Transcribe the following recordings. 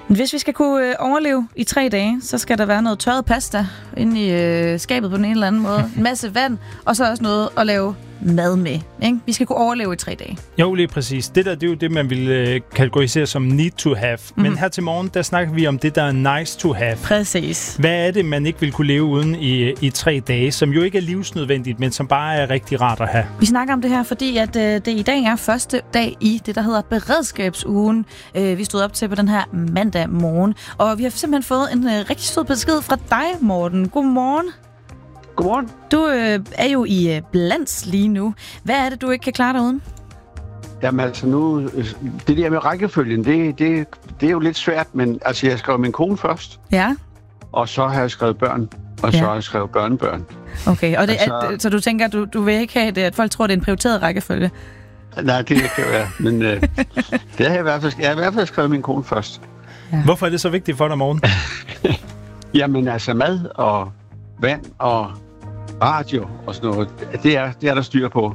Hvis vi skal kunne overleve i 3 dage, så skal der være noget tørret pasta inde i skabet på den ene eller anden måde. En masse vand, og så også noget at lave mad med. Ikke? Vi skal kunne overleve i 3 dage. Jo, lige præcis. Det der, det er jo det, man vil kategorisere som need to have. Men her til morgen, der snakker vi om det, der er nice to have. Præcis. Hvad er det, man ikke vil kunne leve uden i 3 dage, som jo ikke er livsnødvendigt, men som bare er rigtig rart at have? Vi snakker om det her, fordi at det i dag er første dag i det, der hedder beredskabsugen. Vi stod op til på den her mandag morgen, og vi har simpelthen fået en rigtig sød besked fra dig, Morten. Godmorgen. Godmorgen. Du er jo i Blans lige nu. Hvad er det, du ikke kan klare dig uden? Jamen altså nu, det der med rækkefølgen, det er jo lidt svært, men altså jeg har skrevet min kone først. Ja. Og så har jeg skrevet børn, og så har jeg skrevet børnebørn. Okay, og det så du tænker, du vil ikke have det, at folk tror, det er en prioriteret rækkefølge? Nej, det kan være, men det har jeg i hvert fald skrevet min kone først. Ja. Hvorfor er det så vigtigt for dig, Morten? Jamen altså mad og vand og radio og sådan noget, det er der styr på.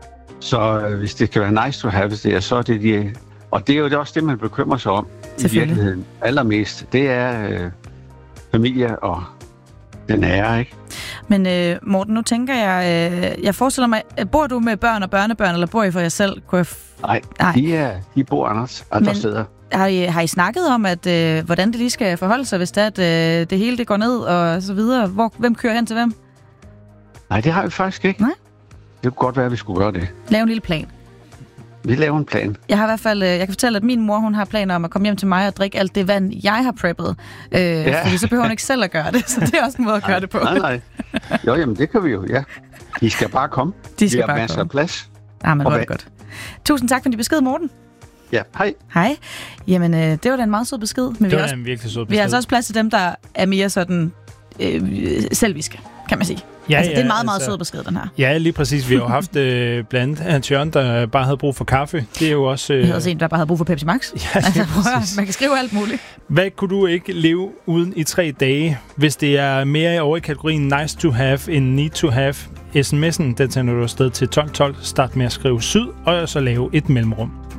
Så hvis det kan være nice to have det, så er det de... Og det er jo også det, man bekymrer sig om i virkeligheden allermest. Det er familie og den ære, ikke? Men Morten, nu tænker jeg forestiller mig, bor du med børn og børnebørn, eller bor I for jer selv? Nej, de bor andre steder. Har I snakket om, at hvordan det lige skal forholde sig, hvis det er, at det hele det går ned og så videre? Hvem kører hen til hvem? Nej, det har vi faktisk ikke. Nej? Det kunne godt være, at vi skulle gøre det. Lave en lille plan. Vi laver en plan. Jeg har i hvert fald, jeg kan fortælle, at min mor, hun har planer om at komme hjem til mig og drikke alt det vand, jeg har preppet. Fordi så behøver hun ikke selv at gøre det, så det er også en måde at gøre det på. Nej. Jo, jamen det kan vi jo, ja. De skal bare komme. De skal bare komme. Masser af plads. Ja, men det er godt. Tusind tak for din besked, Morten. Ja, hej. Hej. Jamen, det var da en meget sød besked. Men det var en virkelig sød besked. Vi har altså også plads til dem, der er mere sådan selviske, kan man sige. Ja, altså, det er en meget, meget sød besked, den her. Ja, lige præcis. Vi har jo haft blandt andet Hans Jørgen, der bare havde brug for kaffe. Det er jo også... Vi havde også en, der bare havde brug for Pepsi Max. Ja, altså, man kan skrive alt muligt. Hvad kunne du ikke leve uden i 3 dage, hvis det er mere over i kategorien nice to have end need to have? SMS'en, den sender du afsted til 1212. Start med at skrive syd, og så lave et mellemrum.